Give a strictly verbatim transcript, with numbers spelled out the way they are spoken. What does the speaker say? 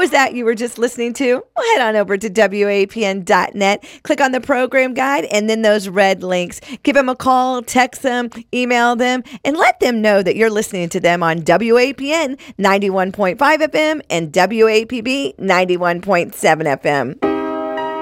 was that you were just listening to? Well, head on over to W A P N dot net, click on the program guide, and then those red links. Give them a call, text them, email them, and let them know that you're listening to them on W A P N ninety-one point five F M and W A P B ninety-one point seven F M.